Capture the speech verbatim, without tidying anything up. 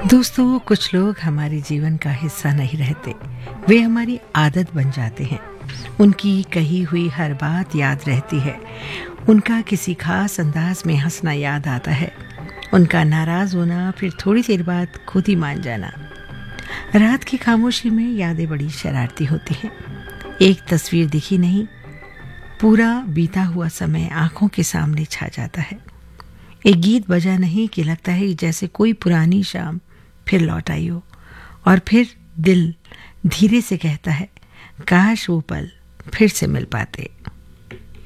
दोस्तों, कुछ लोग हमारे जीवन का हिस्सा नहीं रहते, वे हमारी आदत बन जाते हैं। उनकी कही हुई हर बात याद रहती है, उनका किसी खास अंदाज में हंसना याद आता है, उनका नाराज होना, फिर थोड़ी देर बाद खुद ही मान जाना। रात की खामोशी में यादें बड़ी शरारती होती हैं। एक तस्वीर दिखी नहीं, पूरा बीता हुआ समय आंखों के सामने छा जाता है। एक गीत बजा नहीं कि लगता है जैसे कोई पुरानी शाम फिर लौट आई हो, और फिर दिल धीरे से कहता है, काश वो पल फिर से मिल पाते।